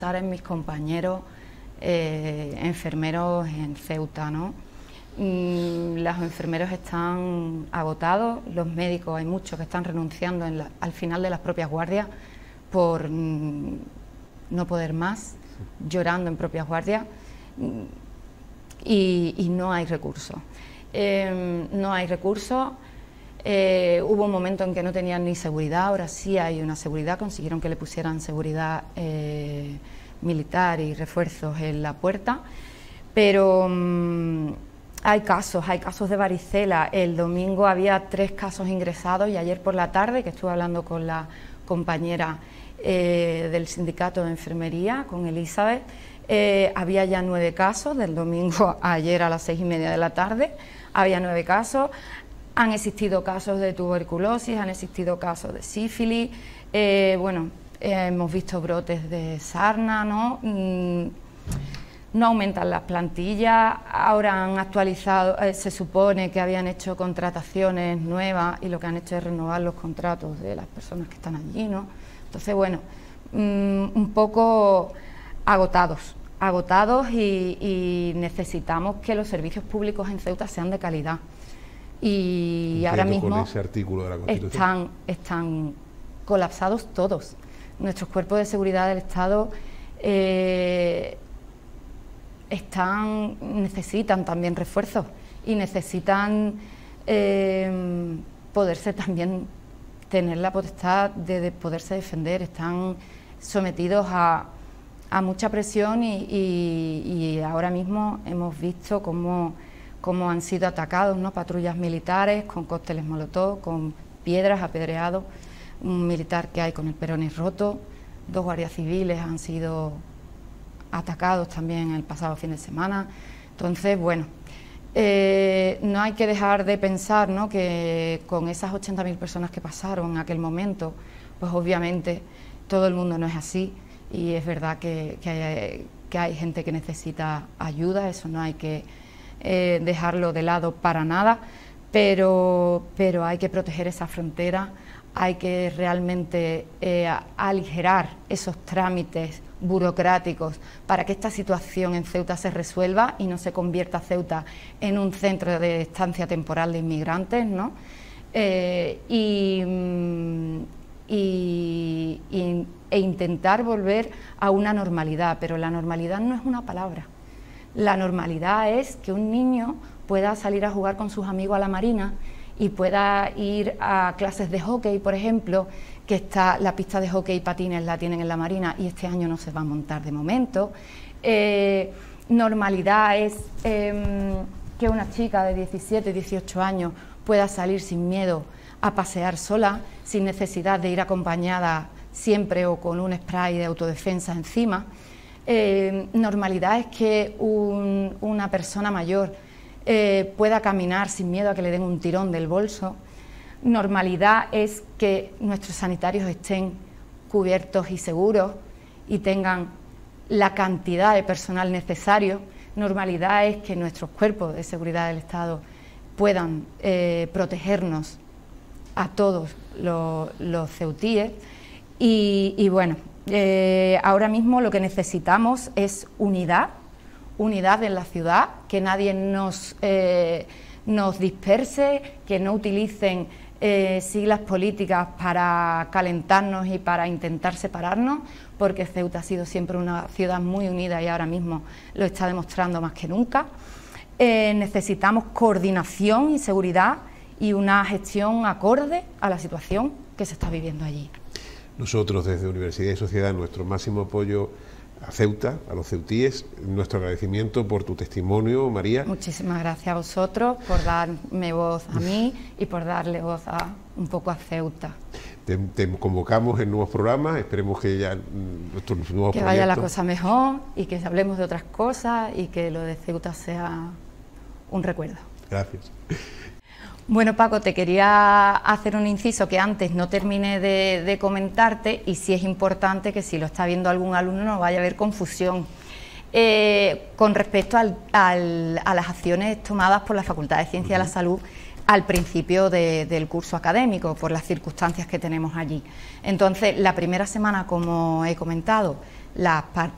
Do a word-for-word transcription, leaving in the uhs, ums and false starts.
en mis compañeros eh, enfermeros en Ceuta, ¿no? Mm, los enfermeros están agotados, los médicos, hay muchos que están renunciando en la, al final de las propias guardias por mm, no poder más, llorando en propias guardias, mm, y, y no hay recursos. Eh, no hay recursos. Eh, hubo un momento en que no tenían ni seguridad, ahora sí hay una seguridad, consiguieron que le pusieran seguridad eh, militar y refuerzos en la puerta, pero mmm, hay casos, hay casos de varicela. El domingo había tres casos ingresados y ayer por la tarde, que estuve hablando con la compañera eh, del sindicato de enfermería, con Elizabeth, eh, había ya nueve casos, del domingo a ayer a las seis y media de la tarde, había nueve casos. Han existido casos de tuberculosis, han existido casos de sífilis, eh, bueno, eh, hemos visto brotes de sarna, ¿no? Mm, no aumentan las plantillas, ahora han actualizado, eh, se supone que habían hecho contrataciones nuevas y lo que han hecho es renovar los contratos de las personas que están allí, ¿no? Entonces, bueno, mm, un poco agotados, agotados y, y necesitamos que los servicios públicos en Ceuta sean de calidad. Y ahora mismo con ese artículo de la Constitución. están, están colapsados todos. Nuestros cuerpos de seguridad del Estado eh, están, necesitan también refuerzos y necesitan eh, poderse también tener la potestad de, de poderse defender. Están sometidos a, a mucha presión y, y, y ahora mismo hemos visto cómo cómo han sido atacados, ¿no? Patrullas militares con cócteles molotov, con piedras, apedreados, un militar que hay con el peroné roto, dos guardias civiles han sido atacados también el pasado fin de semana. Entonces, bueno, eh, no hay que dejar de pensar, ¿no?, que con esas ochenta mil personas que pasaron en aquel momento, pues obviamente todo el mundo no es así y es verdad que, que, hay, que hay gente que necesita ayuda, eso no hay que Eh, dejarlo de lado para nada, pero, pero hay que proteger esa frontera, hay que realmente eh, aligerar esos trámites burocráticos para que esta situación en Ceuta se resuelva y no se convierta Ceuta en un centro de estancia temporal de inmigrantes, ¿no? Eh, y, y, y, e intentar volver a una normalidad, pero la normalidad no es una palabra. La normalidad es que un niño pueda salir a jugar con sus amigos a la marina y pueda ir a clases de hockey, por ejemplo, que está la pista de hockey y patines la tienen en la marina y este año no se va a montar de momento. Eh, normalidad es eh, que una chica de diecisiete, dieciocho años pueda salir sin miedo a pasear sola, sin necesidad de ir acompañada siempre o con un spray de autodefensa encima. Eh, normalidad es que un, una persona mayor eh, pueda caminar sin miedo a que le den un tirón del bolso. Normalidad es que nuestros sanitarios estén cubiertos y seguros y tengan la cantidad de personal necesario. Normalidad es que nuestros cuerpos de seguridad del Estado puedan eh, protegernos a todos los, los ceutíes y, y bueno, Eh, ahora mismo lo que necesitamos es unidad, unidad en la ciudad, que nadie nos, eh, nos disperse, que no utilicen eh, siglas políticas para calentarnos y para intentar separarnos, porque Ceuta ha sido siempre una ciudad muy unida y ahora mismo lo está demostrando más que nunca. Eh, necesitamos coordinación y seguridad y una gestión acorde a la situación que se está viviendo allí. Nosotros desde Universidad y Sociedad, nuestro máximo apoyo a Ceuta, a los ceutíes, nuestro agradecimiento por tu testimonio, María. Muchísimas gracias a vosotros por darme voz a mí y por darle voz a, un poco a Ceuta. Te, te convocamos en nuevos programas, esperemos que ya nuestros nuevos que proyectos... vaya la cosa mejor y que hablemos de otras cosas y que lo de Ceuta sea un recuerdo. Gracias. Bueno, Paco, te quería hacer un inciso que antes no terminé de, de comentarte y sí es importante que si lo está viendo algún alumno no vaya a haber confusión. Eh, con respecto al, al, a las acciones tomadas por la Facultad de Ciencias de la Salud al principio de, del curso académico, por las circunstancias que tenemos allí. Entonces, la primera semana, como he comentado, las